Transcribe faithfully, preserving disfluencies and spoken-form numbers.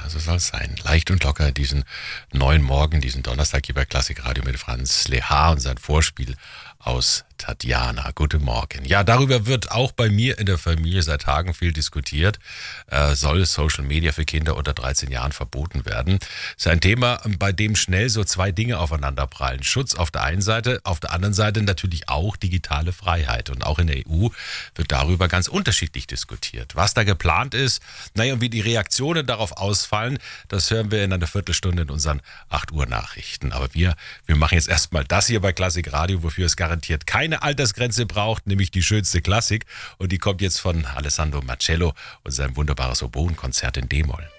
so soll es sein. Leicht und locker diesen neuen Morgen, diesen Donnerstag hier bei Klassikradio mit Franz Lehar und sein Vorspiel aus Tatjana. Guten Morgen. Ja, darüber wird auch bei mir in der Familie seit Tagen viel diskutiert. Äh, soll Social Media für Kinder unter dreizehn Jahren verboten werden? Das ist ein Thema, bei dem schnell so zwei Dinge aufeinanderprallen. Schutz auf der einen Seite, auf der anderen Seite natürlich auch digitale Freiheit. Und auch in der E U wird darüber ganz unterschiedlich diskutiert. Was da geplant ist, naja, und wie die Reaktionen darauf ausfallen, das hören wir in einer Viertelstunde in unseren acht Uhr Nachrichten. Aber wir, wir machen jetzt erstmal das hier bei Klassikradio, wofür es garantiert keine Altersgrenze braucht, nämlich die schönste Klassik. Und die kommt jetzt von Alessandro Marcello und seinem wunderbares Oboenkonzert in D-Moll.